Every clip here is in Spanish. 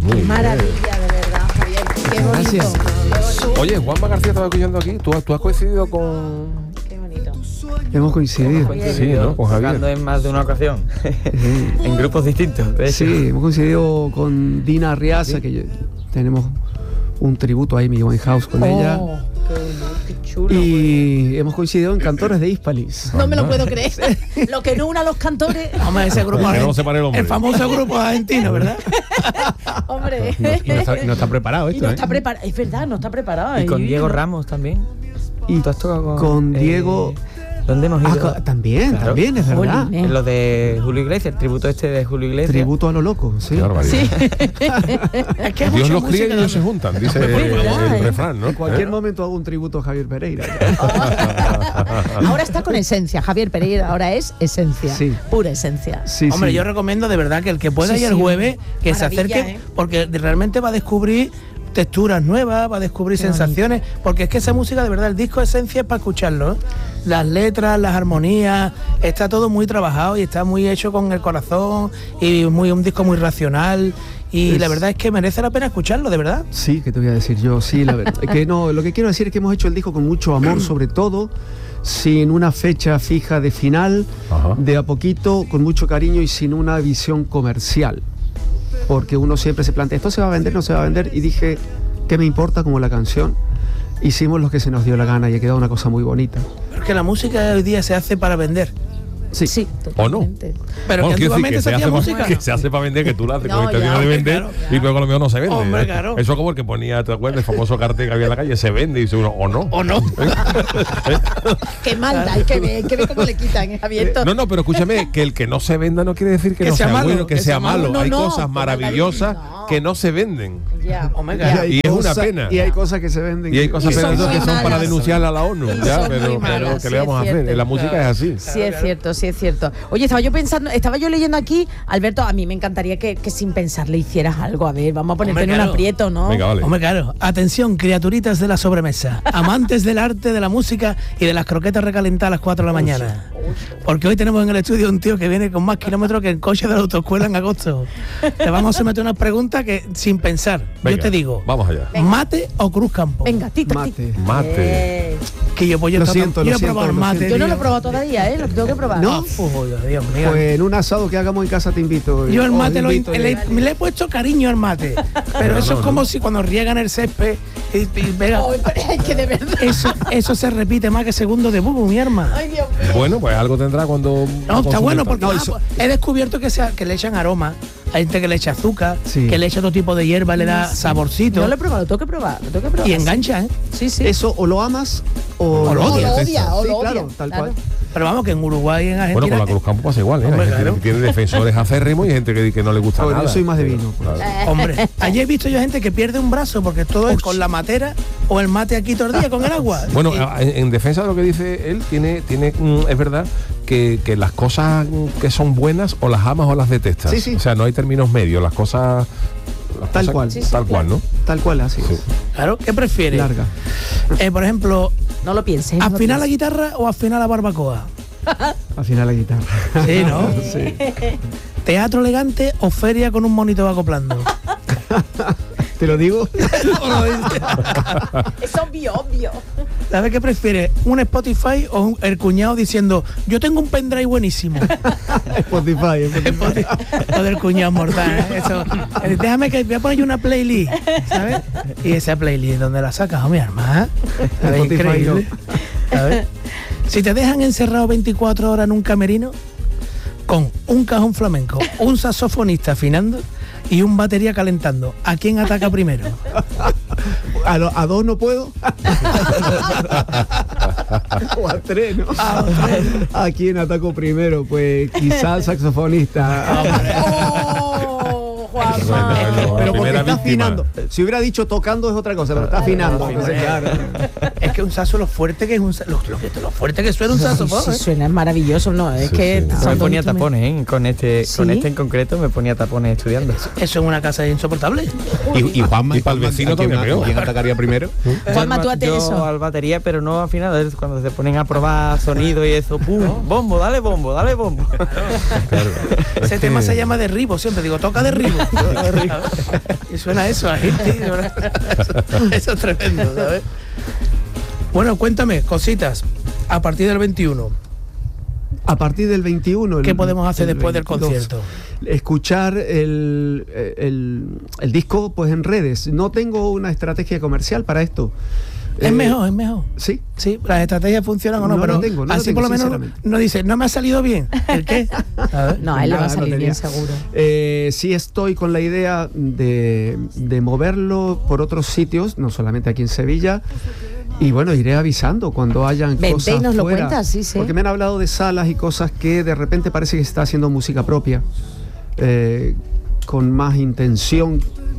Muy Qué maravilla, de verdad, Javier. Qué bonito. Gracias. Oye, Juanma García estaba escuchando aquí. ¿Tú has coincidido con...? Qué bonito. Hemos coincidido. Sí, ¿no? Con Javier. Tocando en más de una ocasión. En grupos distintos, de hecho. Sí, hemos coincidido con Dina Arriaza, que tenemos un tributo ahí, mi Winehouse, con ella. Qué chulo. Y hemos coincidido en Cantores de Hispalis. No me lo puedo creer. Lo que no une a los cantores. Hombre, ese grupo Que no lo separe el hombre. el famoso grupo argentino, ¿verdad? Hombre. Y no está preparado Y esto, no está preparado. Es verdad, no está preparado. Y con Ay, Diego no. Ramos también. Y ¿Tú has tocado con Diego... ¿Dónde hemos ido? También, Claro. también, es verdad. Jolín, En lo de Julio Iglesias, el tributo este de Julio Iglesias. Tributo a lo loco, sí. Qué barbaridad. Sí. Es que hay Dios mucha los cría y música ellos se juntan, dice Es verdad, el refrán, ¿no? En cualquier momento hago un tributo a Javier Pereira. Ahora está con esencia, Javier Pereira. Ahora es esencia. Sí. Pura esencia. Sí, Hombre, sí. yo recomiendo de verdad que el que pueda Sí, ir el sí. jueves, que se Maravilla, acerque, ¿eh? porque realmente va a descubrir texturas nuevas, va a descubrir Qué sensaciones, porque es que esa música, de verdad, el disco Esencia es para escucharlo, ¿eh? Las letras, las armonías, está todo muy trabajado y está muy hecho con el corazón y un disco muy racional. Y la verdad es que merece la pena escucharlo, de verdad. Sí, que te voy a decir yo, sí, la verdad. Que no, lo que quiero decir es que hemos hecho el disco con mucho amor, sobre todo, sin una fecha fija de final, Ajá. de a poquito, con mucho cariño y sin una visión comercial. Porque uno siempre se plantea, ¿esto se va a vender, no se va a vender? Y dije, ¿qué me importa? Como la canción. Hicimos lo que se nos dio la gana y ha quedado una cosa muy bonita. Pero es que la música de hoy día se hace para vender. Sí. Sí, ¿O no? totalmente. Pero Bueno, que quiero decir antiguamente se hacía música. que se hace para vender, que tú lo haces No, con intención ya, de hombre, vender claro. y luego a lo mejor no se vende. Hombre, claro. Eso como el que ponía, ¿te acuerdas? El famoso cartel que había en la calle, se vende y dice uno, o no. ¿O no? Qué maldad, hay que ver cómo le quitan, abierto. No, pero escúchame, que el que no se venda no quiere decir que no sea malo, bueno, que sea malo. No, Hay no, cosas maravillosas no. que no se venden. Ya. Hombre, Y claro. hay Y es una cosas- pena. Y hay cosas que se venden. Y hay cosas Y son penadas muy que son para malas. denunciarla a la ONU. Y Ya, son muy pero malas, ¿qué sí, le vamos a es hacer? cierto. La música es así. Sí, es cierto, sí es cierto. Oye, estaba yo leyendo aquí, Alberto, a mí me encantaría que sin pensar le hicieras algo. A ver, vamos a ponerte Hombre, en un claro. aprieto, ¿no? Venga, vale. Hombre, claro. Atención, criaturitas de la sobremesa, amantes del arte, de la música y de las croquetas recalentadas a las 4 de la mañana. Porque hoy tenemos en el estudio un tío que viene con más kilómetros que el coche de la autoescuela en agosto. Te vamos a someter unas preguntas que, sin pensar, Venga, yo te digo, Vamos allá. ¿mate o Cruz Campo? Venga, tita, Mate. Mate. Que yo pues yo Lo he siento, yo lo he probado el siento, lo mate. siento. Yo no lo tío. he probado todavía, ¿eh? Lo tengo que probar. ¿No? Dios mío. Pues en un asado que hagamos en casa te invito. Yo el Os mate invito, le he puesto cariño al mate. Pero eso es como si cuando riegan el césped y venga, Ay, pero es que de verdad. eso se repite más que segundo de bubu, mi arma. Ay, Dios mío. Bueno, pues algo tendrá cuando... No, está bueno porque No, eso- he descubierto que le echan aroma. Hay gente que le echa azúcar, Sí. que le echa otro tipo de hierba, le da saborcito. No lo he probado, lo tengo que probar. Lo tengo que probar. Y engancha, ¿eh? Sí, sí. Eso o lo amas o lo odias. detestas. o Sí, lo claro, odias, tal claro. cual. Pero vamos, que en Uruguay y en Bueno, Argentina... con la Cruz Campo pasa igual, ¿eh? Hombre, Hay gente claro. que tiene defensores acérrimos y hay gente que no le gusta Bueno, nada. yo soy más de vino, pues. Claro. Hombre, allí he visto yo gente que pierde un brazo porque todo es con la matera o el mate aquí todo el día con el agua. Bueno, Y- en defensa de lo que dice él, es verdad que las cosas que son buenas o las amas o las detestas. Sí, sí. O sea, no hay términos medios, las cosas... Tal cual. Sí, sí, tal cual, ¿no? Tal cual, así. Sí. Claro, ¿qué prefieres? Larga. Por ejemplo, No lo pienses. no lo ¿afinar la pienses. guitarra o afinar la barbacoa? Al final la guitarra. Sí, ¿no? Sí. ¿Teatro elegante o feria con un monito acoplando? ¿Te lo digo? Es obvio, obvio. ¿Sabes qué prefieres? ¿Un Spotify o el cuñado diciendo yo tengo un pendrive buenísimo? Spotify. Spotify. Lo del cuñado mortal, ¿eh? Eso. Déjame que voy a poner yo una playlist, ¿sabes? Y esa playlist, ¿dónde la sacas, mi hermana? Spotify, Increíble. ¿Sabes? Si te dejan encerrado 24 horas en un camerino con un cajón flamenco, un saxofonista afinando y un batería calentando, ¿a quién ataca primero? A dos no puedo. O a tres, ¿no? ¿A quién ataco primero? Pues quizá al saxofonista. Oh, Juanma. Bueno, Pero porque primera está vista afinando. Si hubiera dicho tocando es otra cosa, pero está afinando. Entonces, claro. Es que un saxo, lo fuerte que es un lo fuerte que suena un saxofón. Sí, suena maravilloso, ¿no? Es que Me son ponía dos tapones, ¿eh? Con este en concreto me ponía tapones estudiando. Eso en una casa es insoportable. Y Juanma, Y para el vecino ¿quién todavía peor. ¿quién atacaría primero? Juanma, tú hazte yo eso. al batería, pero no afinado. Es cuando se ponen a probar sonido y eso. ¡Pum! Bombo, dale bombo, dale bombo. Claro. Ese tema se llama derribo, siempre digo, toca derribo. Y suena eso a gente. Eso es tremendo, ¿sabes? Bueno, cuéntame, cositas. A partir del 21, A partir del 21... ¿qué podemos hacer el después del 22, concierto? Escuchar el disco pues en redes. No tengo una estrategia comercial para esto. Es mejor. Sí. Sí, las estrategias funcionan o no, No pero lo tengo, no lo así tengo, por lo menos sinceramente. no dice, no me ha salido bien. ¿El qué? A ver. No, a él le va a Nada, no salir bien tenía. seguro. Sí estoy con la idea de moverlo por otros sitios, no solamente aquí en Sevilla. Y bueno, iré avisando cuando hayan Vente cosas y nos lo fuera. cuentas, sí. Porque me han hablado de salas y cosas que de repente parece que se está haciendo música propia, con más intención.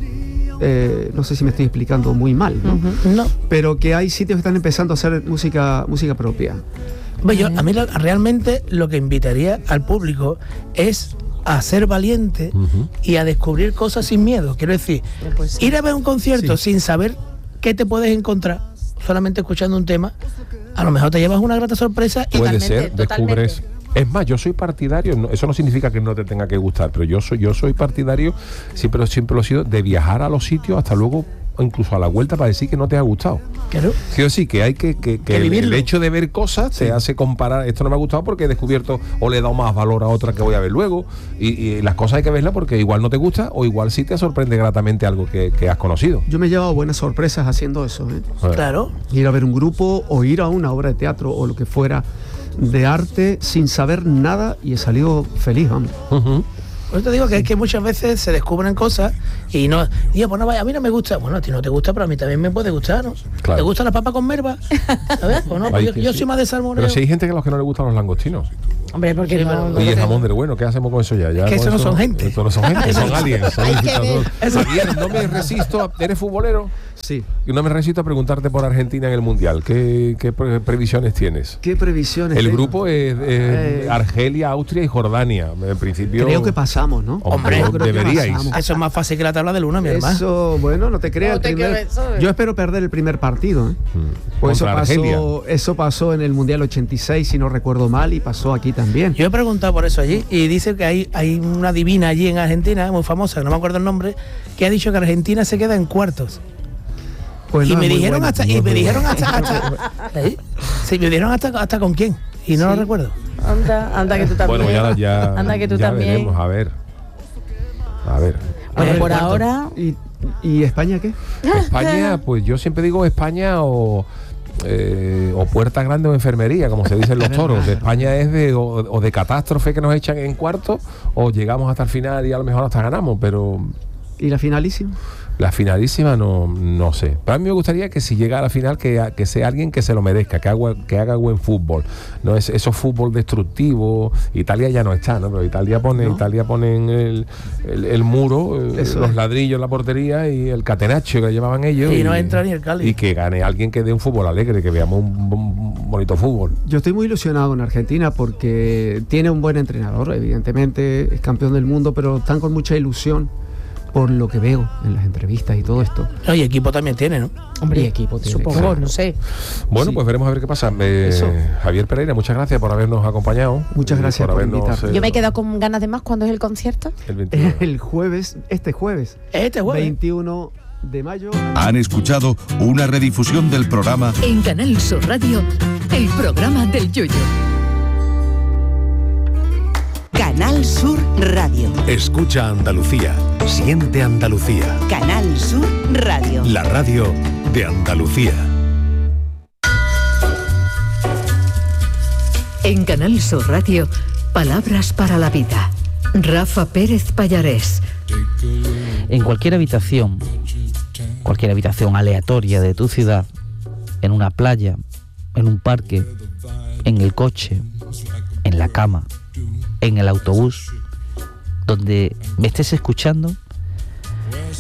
No sé si me estoy explicando muy mal, ¿no? No. Pero que hay sitios que están empezando a hacer música propia. Yo, a mí realmente lo que invitaría al público es a ser valiente y a descubrir cosas sin miedo. Quiero decir, Pues sí. ir a ver un concierto sin saber qué te puedes encontrar, solamente escuchando un tema, a lo mejor te llevas una grata sorpresa y Puede Totalmente, ser, totalmente. descubres. Es más, yo soy partidario, eso no significa que no te tenga que gustar, pero yo soy partidario, siempre lo he sido, de viajar a los sitios hasta luego, incluso a la vuelta, para decir que no te ha gustado. Claro. Quiero decir que hay que el vivirlo. hecho de ver cosas te hace comparar, esto no me ha gustado porque he descubierto o le he dado más valor a otra que voy a ver luego, y las cosas hay que verlas porque igual no te gusta o igual sí te sorprende gratamente algo que has conocido. Yo me he llevado buenas sorpresas haciendo eso, ¿eh? Claro. Ir a ver un grupo o ir a una obra de teatro o lo que fuera de arte sin saber nada y he salido feliz, vamos. Ujú. Por eso te digo que es que muchas veces se descubren cosas y no, digo, pues no vaya, a mí no me gusta. Bueno, a ti no te gusta, pero a mí también me puede gustar, ¿no? Claro. ¿Te gusta la papa con merva? ¿Sabes? Pues no, pues Ay, yo, que yo sí. soy más de salmoneo. Pero si hay gente que a los que no le gustan los langostinos. Hombre, porque Sí, no, pero- no Y lo el sé. jamón del bueno, ¿qué hacemos con eso ya? Es que con eso no son gente. Eso no son gente, son aliens. Son Hay que ver. Javier, no me resisto, ¿eres futbolero? Sí. Y no me resisto a preguntarte por Argentina en el Mundial. ¿Qué previsiones tienes? ¿Qué previsiones? El tengo? grupo es Argelia, Austria y Jordania. En principio... Creo que pasamos, ¿no? Hombre, Yo creo que deberíais. pasamos. Eso es más fácil que la tabla del 1, mi hermano. Eso, bueno, no te creas. No te creas, ¿sabes? Yo espero perder el primer partido, ¿eh? Pues Contra Argelia. eso pasó en el Mundial 86, si no recuerdo mal, y pasó aquí también. Yo he preguntado por eso allí y dice que hay una divina allí en Argentina, muy famosa, que no me acuerdo el nombre, que ha dicho que Argentina se queda en cuartos. Pues y no me es muy dijeron buena. hasta, y me dijeron ¿eh? Sí, me dijeron hasta con quién y no lo recuerdo. Anda que tú también. Bueno, ya Anda que tú ya también. veremos, a ver. Bueno, por cuarto. ahora. ¿Y España qué? España, pues yo siempre digo España o puerta grande o enfermería, como se dicen los toros. De España es o de catástrofe que nos echan en cuarto, o llegamos hasta el final y a lo mejor hasta ganamos, pero ¿Y la finalísima? la finalísima no sé. Para mí me gustaría que si llega a la final que sea alguien que se lo merezca, que haga buen fútbol. No es eso fútbol destructivo. Italia ya no está, ¿no? Pero Italia pone en el muro, Eso los es. ladrillos en la portería y el catenaccio que le llamaban ellos. Y no entra ni el Cali. Y que gane alguien que dé un fútbol alegre, que veamos un bonito fútbol. Yo estoy muy ilusionado con Argentina porque tiene un buen entrenador, evidentemente es campeón del mundo, pero están con mucha ilusión por lo que veo en las entrevistas y todo esto. No, y equipo también tiene, ¿no? Hombre, Y equipo tiene, supongo, claro. no sé. Bueno, Sí. pues veremos a ver qué pasa. Eso. Javier Pereira, muchas gracias por habernos acompañado. Muchas Y gracias por invitarme. Yo me he quedado con ganas de más. ¿Cuándo es el concierto? el 21. El jueves, este jueves, Este jueves. 21 de mayo. Han escuchado una redifusión del programa En Canal Sur Radio, el programa del Yoyo. Canal Sur Radio. Escucha Andalucía. Siente Andalucía. Canal Sur Radio. La radio de Andalucía. En Canal Sur Radio, palabras para la vida. Rafa Pérez Pallarés. En cualquier habitación aleatoria de tu ciudad, en una playa, en un parque, en el coche, en la cama, en el autobús, donde me estés escuchando,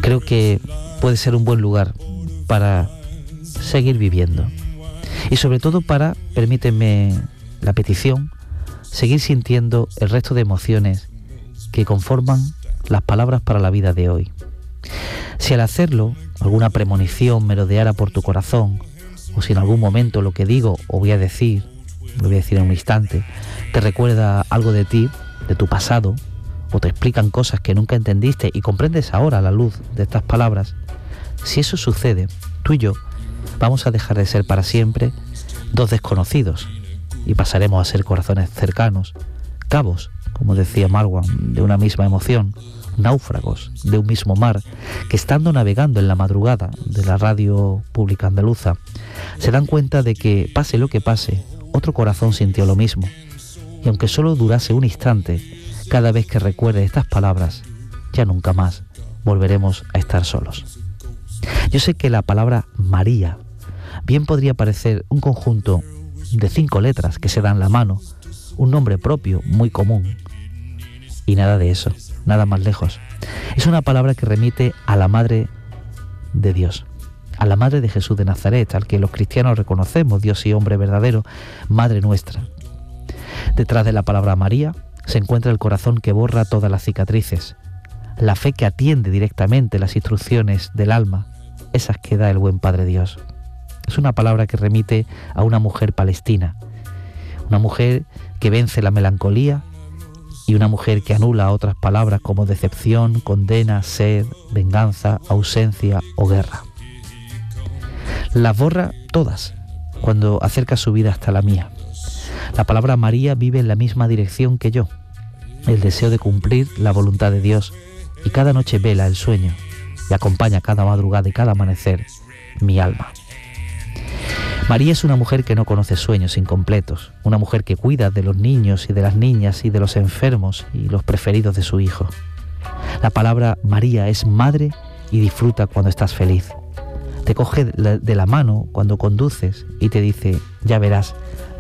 creo que puede ser un buen lugar para seguir viviendo. Y sobre todo para, permíteme la petición, seguir sintiendo el resto de emociones que conforman las palabras para la vida de hoy. Si al hacerlo alguna premonición merodeara por tu corazón, o si en algún momento lo que digo o voy a decir, lo voy a decir en un instante, te recuerda algo de ti, de tu pasado, o te explican cosas que nunca entendiste y comprendes ahora a la luz de estas palabras, si eso sucede, tú y yo vamos a dejar de ser para siempre dos desconocidos y pasaremos a ser corazones cercanos, cabos, como decía Marwan, de una misma emoción, náufragos de un mismo mar, que estando navegando en la madrugada de la radio pública andaluza, se dan cuenta de que, pase lo que pase, otro corazón sintió lo mismo. Y aunque solo durase un instante, cada vez que recuerde estas palabras, ya nunca más volveremos a estar solos. Yo sé que la palabra María bien podría parecer un conjunto de 5 letras que se dan la mano, un nombre propio muy común. Y nada de eso, nada más lejos. Es una palabra que remite a la Madre de Dios, a la Madre de Jesús de Nazaret, al que los cristianos reconocemos, Dios y hombre verdadero, Madre nuestra. Detrás de la palabra María se encuentra el corazón que borra todas las cicatrices, la fe que atiende directamente las instrucciones del alma, esas que da el buen Padre Dios. Es una palabra que remite a una mujer palestina, una mujer que vence la melancolía y una mujer que anula otras palabras como decepción, condena, sed, venganza, ausencia o guerra. Las borra todas cuando acerca su vida hasta la mía. La palabra María vive en la misma dirección que yo, el deseo de cumplir la voluntad de Dios, y cada noche vela el sueño y acompaña cada madrugada y cada amanecer mi alma. María es una mujer que no conoce sueños incompletos, una mujer que cuida de los niños y de las niñas y de los enfermos y los preferidos de su hijo. La palabra María es madre y disfruta cuando estás feliz. Te coge de la mano cuando conduces y te dice, ya verás,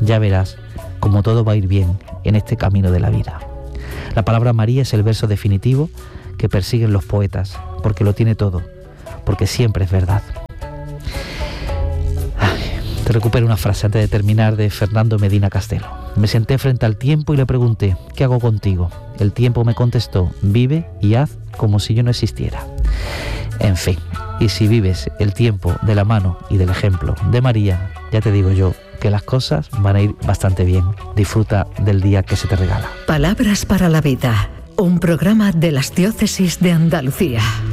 como todo va a ir bien en este camino de la vida. La palabra María es el verso definitivo que persiguen los poetas, porque lo tiene todo, porque siempre es verdad. Te recupero una frase antes de terminar de Fernando Medina Castelo. Me senté frente al tiempo y le pregunté, ¿qué hago contigo? El tiempo me contestó, vive y haz como si yo no existiera. En fin, y si vives el tiempo de la mano y del ejemplo de María, ya te digo yo que las cosas van a ir bastante bien. Disfruta del día que se te regala. Palabras para la vida, un programa de las Diócesis de Andalucía.